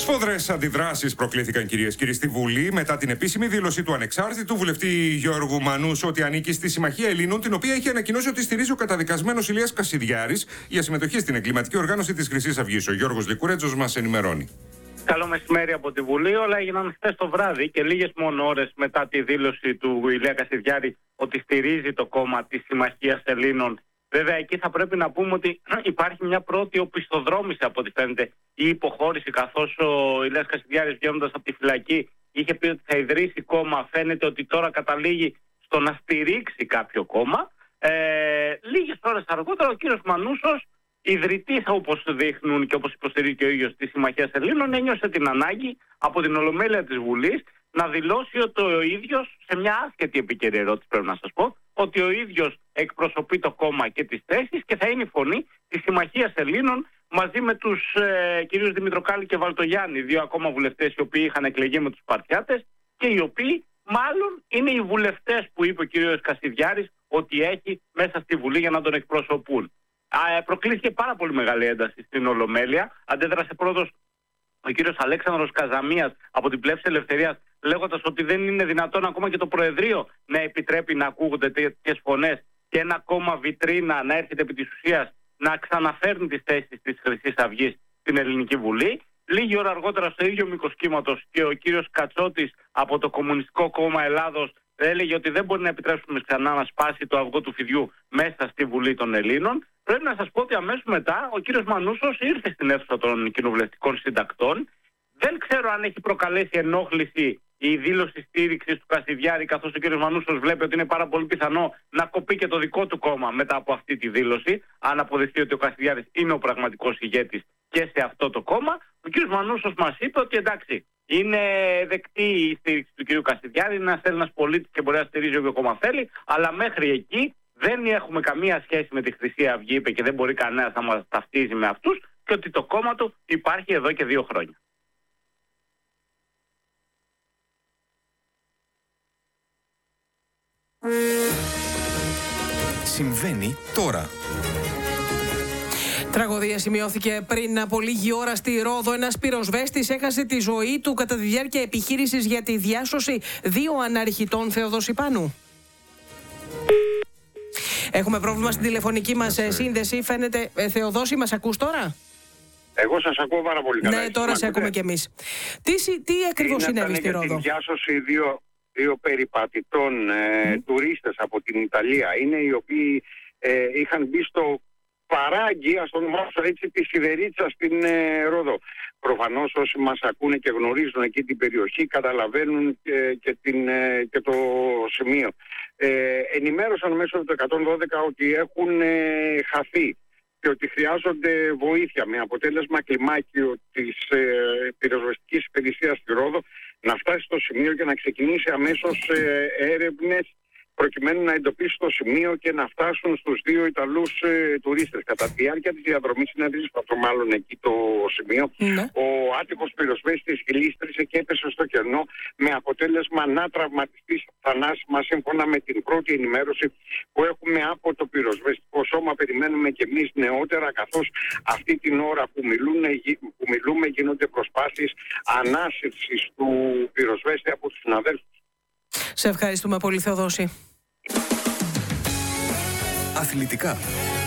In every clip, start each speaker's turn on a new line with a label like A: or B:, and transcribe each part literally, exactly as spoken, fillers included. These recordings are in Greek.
A: Σφοδρές αντιδράσεις προκλήθηκαν, κυρίες και κύριοι, στη Βουλή μετά την επίσημη δήλωση του ανεξάρτητου βουλευτή Γιώργου Μανούσου ότι ανήκει στη Συμμαχία Ελλήνων, την οποία έχει ανακοινώσει ότι στηρίζει ο καταδικασμένος Ηλίας Κασιδιάρης για συμμετοχή στην εγκληματική οργάνωση της Χρυσής Αυγής. Ο Γιώργος Λικουρέτζος μας ενημερώνει.
B: Καλό μεσημέρι από τη Βουλή. Όλα έγιναν χθες το βράδυ και λίγες μόνο ώρες μετά τη δήλωση του Ηλία Κασιδιάρη ότι στηρίζει το κόμμα της Συμμαχίας Ελλήνων. Βέβαια, εκεί θα πρέπει να πούμε ότι υπάρχει μια πρώτη οπισθοδρόμηση, από ό,τι φαίνεται, η υποχώρηση, καθώς ο Ηλίας Κασιδιάρης, βγαίνοντας από τη φυλακή, είχε πει ότι θα ιδρύσει κόμμα. Φαίνεται ότι τώρα καταλήγει στο να στηρίξει κάποιο κόμμα. Ε, λίγες ώρες αργότερα, ο κύριος Μανούσος, ιδρυτής, όπως δείχνουν και όπως υποστηρίζει και ο ίδιος της Συμμαχίας Ελλήνων, ένιωσε την ανάγκη από την Ολομέλεια της Βουλής να δηλώσει ότι ο ίδιος, σε μια άσχετη επίκαιρη ερώτηση πρέπει να σας πω, ότι ο ίδιος εκπροσωπεί το κόμμα και τις θέσεις και θα είναι η φωνή της Συμμαχίας Ελλήνων μαζί με τους ε, κυρίους Δημητροκάλη και Βαλτογιάννη, δύο ακόμα βουλευτές οι οποίοι είχαν εκλεγεί με τους Σπαρτιάτες και οι οποίοι μάλλον είναι οι βουλευτές που είπε ο κύριος Κασιδιάρης ότι έχει μέσα στη Βουλή για να τον εκπροσωπούν. Α, προκλήθηκε πάρα πολύ μεγάλη ένταση στην Ολομέλεια. Αντέδρασε πρώτος ο κύριος Αλέξανδρος Καζαμίας από την Πλεύση Ελευθερίας, λέγοντας ότι δεν είναι δυνατόν ακόμα και το Προεδρείο να επιτρέπει να ακούγονται τέτοιες φωνές και ένα κόμμα βιτρίνα να έρχεται επί της ουσίας να ξαναφέρνει τις θέσεις της Χρυσής Αυγής στην Ελληνική Βουλή. Λίγη ώρα αργότερα, στο ίδιο μήκος κύματος, και ο κύριος Κατσότης από το Κομμουνιστικό Κόμμα Ελλάδος έλεγε ότι δεν μπορεί να επιτρέψουμε ξανά να σπάσει το αυγό του φιδιού μέσα στη Βουλή των Ελλήνων. Πρέπει να σας πω ότι αμέσως μετά ο κύριος Μανούσος ήρθε στην αίθουσα των κοινοβουλευτικών συντακτών. Δεν ξέρω αν έχει προκαλέσει ενόχληση η δήλωση στήριξης του Κασιδιάρη, καθώς ο κύριος Μανούσος βλέπει ότι είναι πάρα πολύ πιθανό να κοπεί και το δικό του κόμμα μετά από αυτή τη δήλωση, αν αποδειχθεί ότι ο Κασιδιάρης είναι ο πραγματικός ηγέτης και σε αυτό το κόμμα. Ο κύριος Μανούσος μας είπε ότι εντάξει, είναι δεκτή η στήριξη του κύριου Κασιδιάρη, είναι ένας Έλληνας πολίτης και μπορεί να στηρίζει όποιο κόμμα θέλει, αλλά μέχρι εκεί δεν έχουμε καμία σχέση με τη Χρυσή Αυγή, είπε, και δεν μπορεί κανένας να μας ταυτίζει με αυτούς, και ότι το κόμμα του υπάρχει εδώ και δύο χρόνια.
C: Συμβαίνει τώρα.
D: Τραγωδία σημειώθηκε πριν από λίγη ώρα στη Ρόδο. Ένας πυροσβέστης έχασε τη ζωή του κατά τη διάρκεια επιχείρησης για τη διάσωση δύο αναρχητών. Θεοδόση Πάνου. Έχουμε πρόβλημα στην τηλεφωνική μας σύνδεση. Φαίνεται, ε, Θεοδόση, μας ακούς τώρα?
E: Εγώ σας ακούω πάρα πολύ καλά.
D: Ναι, τώρα σε ακούμε κι εμείς. Τι, τι ακριβώς συνέβη στη Ρόδο?
E: Είναι τη διάσωση δύο, δύο περιπατητών ε, mm. τουρίστες από την Ιταλία. Είναι οι οποίοι ε, είχαν μπει στο παράγγι, ας το ονομάσω έτσι, τη Σιδερίτσα στην ε, Ρόδο. Προφανώς όσοι μας ακούνε και γνωρίζουν εκεί την περιοχή καταλαβαίνουν και, και, την, ε, και το σημείο. Ε, ενημέρωσαν μέσω του εκατόν δώδεκα ότι έχουν ε, χαθεί και ότι χρειάζονται βοήθεια, με αποτέλεσμα κλιμάκιο της ε, πυροσβεστικής υπηρεσίας στη Ρόδο να φτάσει στο σημείο και να ξεκινήσει αμέσως ε, έρευνες προκειμένου να εντοπίσει το σημείο και να φτάσουν στους δύο Ιταλούς ε, τουρίστες. Κατά τη διάρκεια της διαδρομής συνέβη αυτό μάλλον εκεί το σημείο. Mm. Ο άτυχος πυροσβέστης γλίστρισε και έπεσε στο κενό, με αποτέλεσμα να τραυματιστεί θανάσιμα, σύμφωνα με την πρώτη ενημέρωση που έχουμε από το πυροσβεστικό σώμα. Περιμένουμε και εμείς νεότερα, καθώς αυτή την ώρα που, μιλούν, που μιλούμε γίνονται προσπάθειες ανάσυρσης του πυροσβέστη από τους συναδέλφους.
D: Σε ευχαριστούμε πολύ, Θεοδόση.
C: Αθλητικά.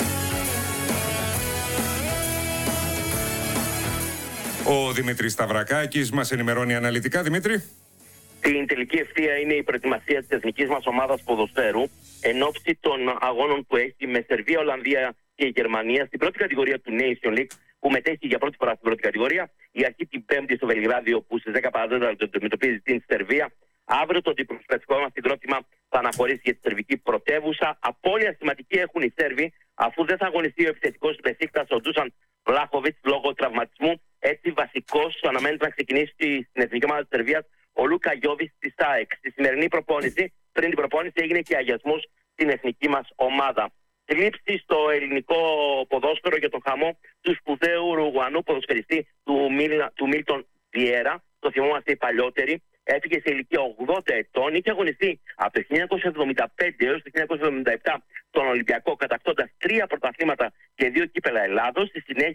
A: Ο Δημήτρης Σταυρακάκης μας ενημερώνει αναλυτικά. Δημήτρη.
F: Την τελική ευθεία είναι η προετοιμασία της εθνικής μας ομάδας ποδοσφαίρου εν ώψη των αγώνων που έχει με Σερβία, Ολλανδία και η Γερμανία στην πρώτη κατηγορία του Nation League, που μετέχει για πρώτη φορά στην πρώτη κατηγορία. Η αρχή την Πέμπτη στο Βελιγράδιο, που στις δέκα παρά τέταρτο αντιμετωπίζει την Σερβία. Αύριο το αντιπροσωπευτικό μας συγκρότημα θα αναχωρήσει για τη σερβική πρωτεύουσα. Απώλεια σημαντική έχουν οι Σέρβοι, αφού δεν θα αγωνιστεί ο επιθετικός του Μπεσίκτας, ο Ντούσαν Βλάχοβιτς, λόγω τραυματισμού. Έτσι, βασικός αναμένεται να ξεκινήσει στην εθνική ομάδα της Σερβίας ο Λούκα Γιόβιτς της ΑΕΚ. Στη σημερινή προπόνηση, πριν την προπόνηση, έγινε και αγιασμός στην εθνική μας ομάδα. Θλίψη στο ελληνικό ποδόσφαιρο για τον χαμό του σπουδαίου Ουρουγουανού ποδοσφαιριστή του, Μίλ, του Μίλτον Βιέρα. Το θυμόμαστε οι παλιότεροι. Έφυγε σε ηλικία ογδόντα ετών, είχε αγωνιστεί από το χίλια εννιακόσια εβδομήντα πέντε έως το χίλια εννιακόσια εβδομήντα επτά στον Ολυμπιακό, κατακτώντας τρία πρωταθλήματα και δύο κύπελα Ελλάδος. Στη συνέχεια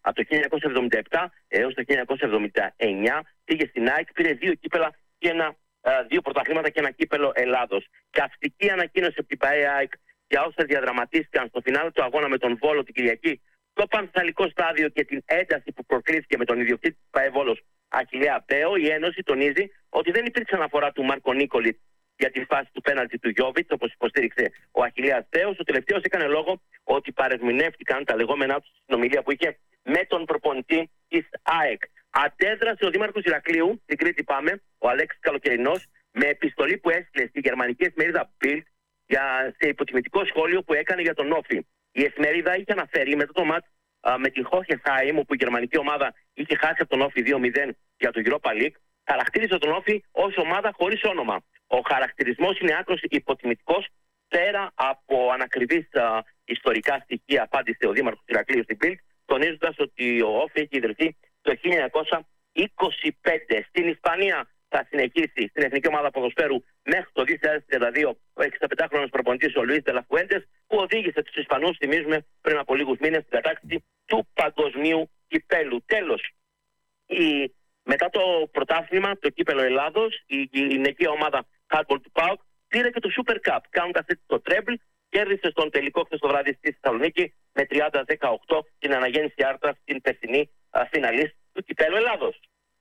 F: από το χίλια εννιακόσια εβδομήντα επτά έως το χίλια εννιακόσια εβδομήντα εννιά. Πήγε στην ΑΕΚ, πήρε δύο κύπελα και ένα, δύο πρωταθλήματα και ένα κύπελο Ελλάδος. Καυστική ανακοίνωση από την ΠΑΕ ΑΕΚ για όσα διαδραματίστηκαν στο φινάλε του αγώνα με τον Βόλο την Κυριακή, το πανθαλικό στάδιο και την ένταση που προκλήθηκε με τον ιδιοκτήτη της ΠΑΕ Βόλος, Αχιλλέα Μπέο. Η Ένωση τονίζει ότι δεν υπήρξε αναφορά του Μάρκο Νίκολιτ για τη φάση του πέναλτι του Γιόβιτς, όπως υποστήριξε ο Αχιλλέας Μπέος. Ο τελευταίος έκανε λόγο ότι παρερμηνεύτηκαν τα λεγόμενά του στην συνομιλία που είχε με τον προπονητή της ΑΕΚ. Αντέδρασε ο δήμαρχος Ηρακλείου, στην Κρήτη πάμε, ο Αλέξης Καλοκαιρινός, με επιστολή που έστειλε στη γερμανική εφημερίδα Bild για, σε υποτιμητικό σχόλιο που έκανε για τον Όφη. Η εφημερίδα είχε αναφέρει μετά το μάτς με την Hoffenheim, όπου η γερμανική ομάδα είχε χάσει από τον Όφη δύο μηδέν για το Europa League, χαρακτήριζε τον Όφη ως ομάδα χωρίς όνομα. Ο χαρακτηρισμός είναι άκρως υποτιμητικός, πέρα από ανακριβείς α, ιστορικά στοιχεία, απάντησε ο δήμαρχος Ηρακλείου στην Bild, τονίζοντας ότι ο Όφη έχει ιδρυθεί το χίλια εννιακόσια είκοσι πέντε. Στην Ισπανία θα συνεχίσει στην Εθνική Ομάδα Ποδοσφαίρου μέχρι το δύο χιλιάδες τριάντα δύο ο εξήντα προπονητής ο Λουίς Ντελαφουέντες, που οδήγησε τους Ισπανούς, θυμίζουμε, πριν από λίγους μήνες στην κατάκτηση του παγκοσμίου κυπέλου. Τέλος, η, μετά το πρωτάθλημα, το κύπελο Ελλάδος, η γυναικεία ομάδα Handball του ΠΑΟΚ πήρε και το Super Cup, κάνοντας έτσι το treble. Κέρδισε στον τελικό χθες το βράδυ στη Θεσσαλονίκη με τριάντα δεκαοκτώ την αναγέννηση Άρτρα στην περσινή φιναλίστ του κυπέλου Ελλάδος.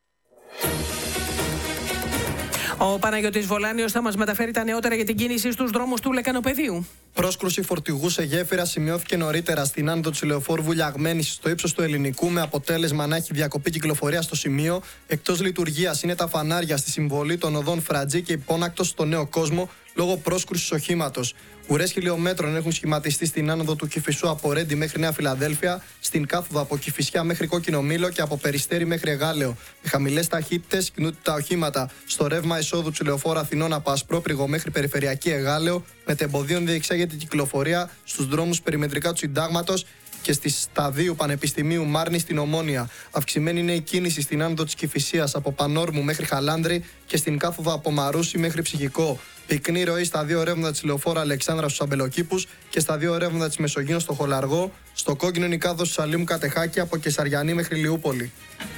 D: Ο Παναγιώτης Βολάνιος θα μας μεταφέρει τα νεότερα για την κίνηση στους δρόμους του Λεκανοπεδίου.
G: Πρόσκρουση φορτηγού σε γέφυρα σημειώθηκε νωρίτερα στην άνοδο της Λεωφόρου Βουλιαγμένης στο ύψος του Ελληνικού, με αποτέλεσμα να έχει διακοπή κυκλοφορία στο σημείο. Εκτός λειτουργίας είναι τα φανάρια στη συμβολή των οδών Φρατζή και Υπόνακτος στο Νέο Κόσμο λόγω πρόσκρουσης οχήματος. Ουρές χιλιόμετρων έχουν σχηματιστεί στην άνοδο του Κηφισού από Ρέντι μέχρι Νέα Φιλαδέλφια, στην κάθοδο από Κηφισιά μέχρι Κόκκινο Μήλο και από Περιστέρι μέχρι Εγάλεο. Με χαμηλές ταχύτητες κινούνται τα οχήματα στο ρεύμα εισόδου του Λεωφόρου Αθηνών από Ασπρόπριγο μέχρι Περιφερειακή Εγάλεο, με τεμποδίων διεξάγεται η κυκλοφορία στους δρόμους περιμετρικά του Συντάγματος και στη Σταδίου Πανεπιστημίου Μάρνη στην Ομόνια. Αυξημένη είναι η κίνηση στην άνοδο της Κηφισίας από Πανόρμου μέχρι Χαλάνδρη και στην κάθοδο από Μαρούσι μέχρι Ψυχικό. Πυκνή ροή στα δύο ρεύματα της Λεωφόρου Αλεξάνδρα στους Αμπελοκήπους και στα δύο ρεύματα της Μεσογείου στο Χολαργό. Στο κόκκινο είναι η κάθοδος του Σαλήμου Κατεχάκη από Κεσαριανή μέχρι Λιούπολη.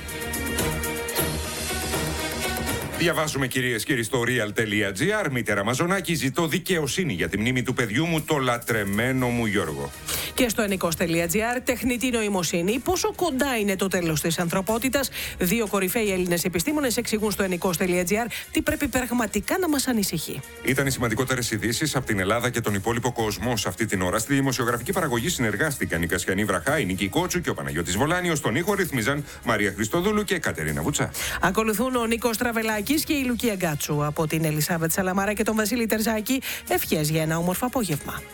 A: Διαβάζουμε, κυρίες και κύριοι, στο real.gr. Μήτερα Μαζονάκη, ζητώ δικαιοσύνη για τη μνήμη του παιδιού μου, το λατρεμένο μου Γιώργο.
D: Και στο ενικός.gr, τεχνητή νοημοσύνη. Πόσο κοντά είναι το τέλος της ανθρωπότητας? Δύο κορυφαίοι Έλληνες επιστήμονες εξηγούν στο ενικός.gr τι πρέπει πραγματικά να μας ανησυχεί.
A: Ήταν οι σημαντικότερες ειδήσεις από την Ελλάδα και τον υπόλοιπο κόσμο σε αυτή την ώρα. Στη δημοσιογραφική παραγωγή συνεργάστηκαν η Κασιανή Βραχά, η Νίκη Κότσου και ο Παναγιώτης Βολάνιος. Στον ήχο ρυθμίζαν Μαρία Χριστοδούλου και Κατερίνα Βουτσά.
D: Ακολουθούν ο Νίκος Τραβελάκης και η Λουκία Γκάτσου. Από την Ελισάβετ Σαλαμάρα και τον Βασίλη Τερζάκη, ευχές για ένα όμορφο απόγευμα.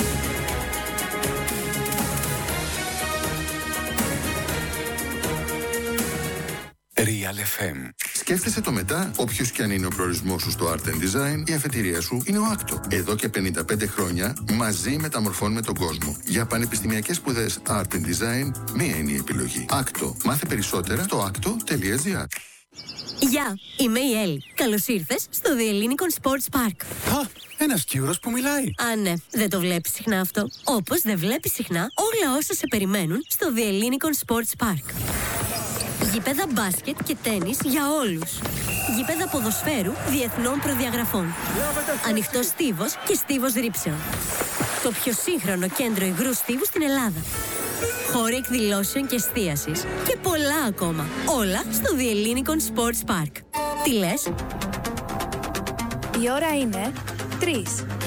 C: Real εφ εμ.
H: Σκέφτεσαι το μετά, όποιος και αν είναι ο προορισμός σου στο Art and Design, η αφετηρία σου είναι ο Άκτο. Εδώ και πενήντα πέντε χρόνια μαζί μεταμορφώνουμε τον κόσμο. Για πανεπιστημιακές σπουδές Art and Design, μία είναι η επιλογή. Άκτο. Μάθε περισσότερα στο άκτο.gr.
I: Γεια, είμαι η Έλλη. Καλώς ήρθες στο The Ellinikon Sports Park.
C: Α, ένας Κύρος που μιλάει.
I: Α, ναι, δεν το βλέπεις συχνά αυτό. Όπως δεν βλέπεις συχνά όλα όσα σε περιμένουν στο The Ellinikon Sports Park. Γήπεδα μπάσκετ και τένις για όλους. Γήπεδα ποδοσφαίρου διεθνών προδιαγραφών. Ανοιχτός στίβος και στίβος ρήψεων. Το πιο σύγχρονο κέντρο υγρού στίβου στην Ελλάδα. Χώροι εκδηλώσεων και εστίασης. Και πολλά ακόμα. Όλα στο The Ellinikon Sports Park. Τι λες?
J: Η ώρα είναι τρεις.